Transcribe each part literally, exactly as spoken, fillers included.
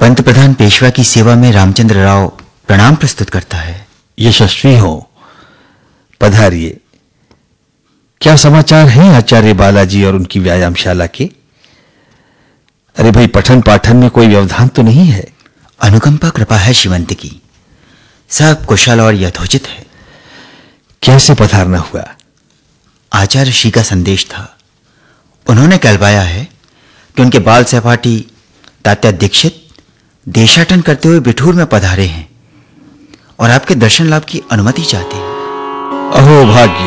पंत प्रधान पेशवा की सेवा में रामचंद्र राव प्रणाम प्रस्तुत करता है। यशस्वी हो, पधारिए। क्या समाचार हैं आचार्य बालाजी और उनकी व्यायामशाला के? अरे भाई, पठन पाठन में कोई व्यवधान तो नहीं है? अनुकंपा कृपा है श्रीमंत की, सब कुशल और यथोचित है। कैसे पधारना हुआ? आचार्य श्री का संदेश था। उन्होंने कहलवाया है कि उनके बाल सहपाठी तात्या दीक्षित देशाटन करते हुए बिठूर में पधारे हैं और आपके दर्शन लाभ की अनुमति चाहते हैं। अहो भाग्य!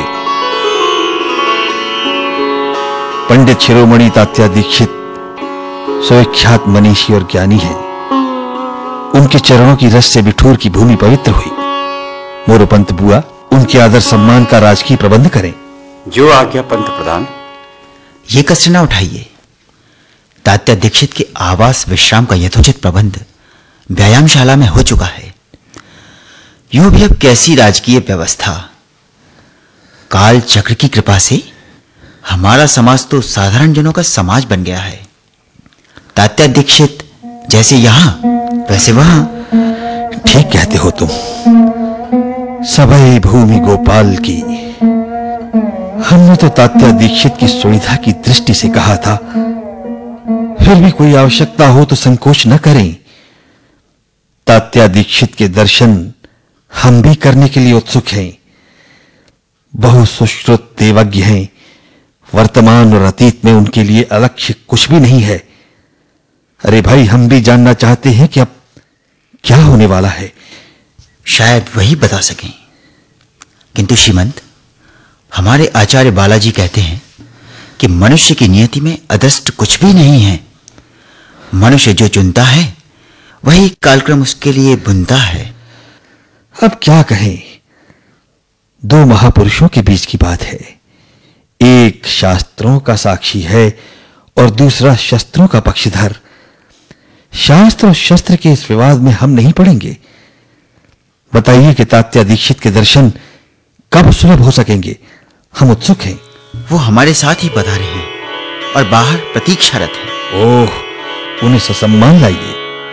पंडित शिरोमणि तात्या दीक्षित सुविख्यात मनीषी और ज्ञानी हैं। उनके चरणों की रस से बिठूर की भूमि पवित्र हुई। मोरोपंत बुआ उनके आदर सम्मान का राजकीय प्रबंध करें। जो आज्ञा पंत प्रधान। ये कसर ना उठाइए। तात्या दीक्षित के आवास विश्राम का यथोचित प्रबंध व्यायामशाला में हो चुका है। यूं भी अब कैसी राजकीय व्यवस्था। काल चक्र की कृपा से हमारा समाज तो साधारण जनों का समाज बन गया है। तात्या दीक्षित जैसे यहां वैसे वहां। ठीक कहते हो तुम। सभई भूमि गोपाल की। हमने तो तात्या दीक्षित की सुविधा की दृष्टि से कहा था, फिर भी कोई आवश्यकता हो तो संकोच न करें। तात्या दीक्षित के दर्शन हम भी करने के लिए उत्सुक हैं। बहु सुश्रुत देवज्ञ हैं। वर्तमान और अतीत में उनके लिए अलक्ष्य कुछ भी नहीं है। अरे भाई, हम भी जानना चाहते हैं कि अब क्या होने वाला है। शायद वही बता सकें, किंतु श्रीमंत, हमारे आचार्य बालाजी कहते हैं कि मनुष्य की नियति में अदृष्ट कुछ भी नहीं है। मनुष्य जो चुनता है वही कालक्रम उसके लिए बुनता है। अब क्या कहें, दो महापुरुषों के बीच की बात है। एक शास्त्रों का साक्षी है और दूसरा शस्त्रों का पक्षधर। शास्त्र और शस्त्र के इस विवाद में हम नहीं पड़ेंगे। बताइए कि तात्या दीक्षित के दर्शन कब सुलभ हो सकेंगे? हम उत्सुक हैं। वो हमारे साथ ही पधारे हैं और बाहर प्रतीक्षारत हैं। ओह, उन्हें ससम्मान लाइए।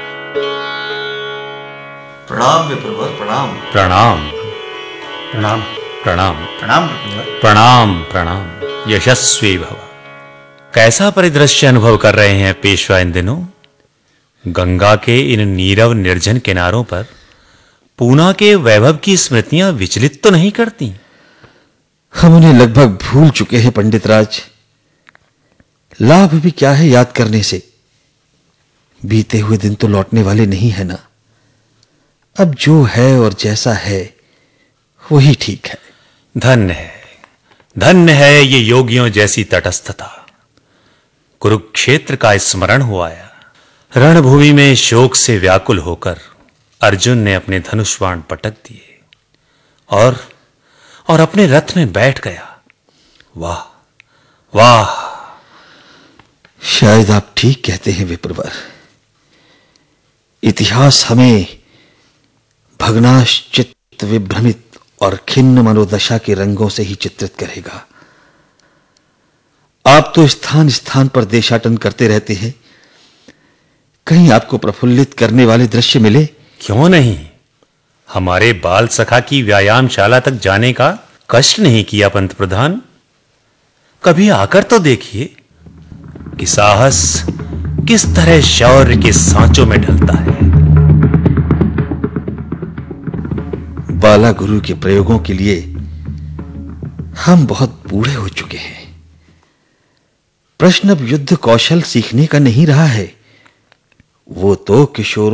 प्रणाम विप्रवर, प्रणाम प्रणाम प्रणाम प्रणाम प्रणाम प्रणाम प्रणाम। यशस्वी भव। कैसा परिदृश्य अनुभव कर रहे हैं पेशवा इन दिनों? गंगा के इन नीरव निर्जन किनारों पर पूना के वैभव की स्मृतियां विचलित तो नहीं करती? हम उन्हें लगभग भूल चुके हैं पंडित राज। लाभ भी क्या है याद करने से? बीते हुए दिन तो लौटने वाले नहीं है ना। अब जो है और जैसा है वही ठीक है। धन्य है, धन्य है ये योगियों जैसी तटस्थता। कुरुक्षेत्र का स्मरण हो आया। रणभूमि में शोक से व्याकुल होकर अर्जुन ने अपने धनुष बाण पटक दिए और और अपने रथ में बैठ गया। वाह वाह! शायद आप ठीक कहते हैं विप्रवर। इतिहास हमें भग्नाश्चित्त, विभ्रमित और खिन्न मनोदशा के रंगों से ही चित्रित करेगा। आप तो स्थान स्थान पर देशाटन करते रहते हैं। कहीं आपको प्रफुल्लित करने वाले दृश्य मिले? क्यों नहीं। हमारे बाल सखा की व्यायामशाला तक जाने का कष्ट नहीं किया पंत प्रधान। कभी आकर तो देखिए कि साहस किस तरह शौर्य के सांचों में ढलता है। बाला गुरु के प्रयोगों के लिए हम बहुत बूढ़े हो चुके हैं। प्रश्न अब युद्ध कौशल सीखने का नहीं रहा है, वो तो किशोर